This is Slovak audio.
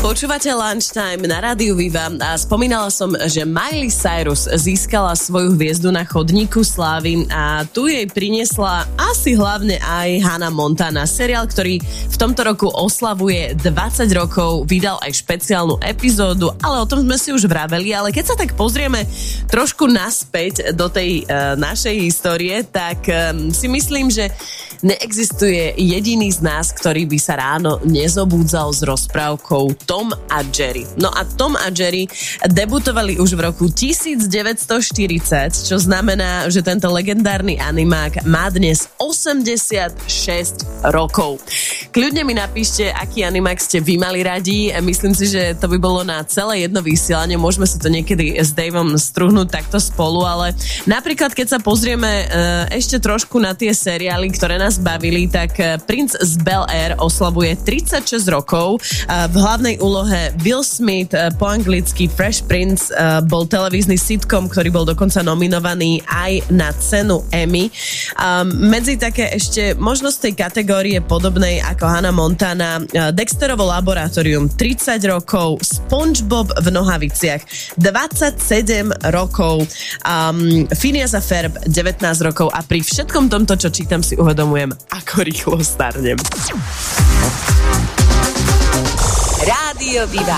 Počúvate Lunchtime na Rádiu Viva a spomínala som, že Miley Cyrus získala svoju hviezdu na chodníku slávy a tu jej priniesla asi hlavne aj Hannah Montana. Seriál, ktorý v tomto roku oslavuje 20 rokov, vydal aj špeciálnu epizódu, ale o tom sme si už vraveli, ale keď sa tak pozrieme trošku naspäť do tej našej histórie, tak si myslím, že neexistuje jediný z nás, ktorý by sa ráno nezobúdzal s rozprávkou Tom a Jerry. No a Tom a Jerry debutovali už v roku 1940, čo znamená, že tento legendárny animák má dnes 86 rokov. Kľudne mi napíšte, aký animák ste vy mali radi. Myslím si, že to by bolo na celé jedno vysielanie. Môžeme si to niekedy s Davom struhnúť takto spolu, ale napríklad, keď sa pozrieme ešte trošku na tie seriály, ktoré nás bavili, tak Princ z Bel-Air oslavuje 36 rokov. V hlavnej úlohe Will Smith, po anglicky Fresh Prince, bol televízny sitcom, ktorý bol dokonca nominovaný aj na cenu Emmy. Medzi také ešte možno z tej kategórie podobnej ako Hannah Montana, Dexterovo laboratórium 30 rokov, SpongeBob v nohaviciach 27 rokov, Phineas a Ferb 19 rokov a pri všetkom tomto, čo čítam, si uvedomujem, ako rýchlo starnem. Rádio Viva.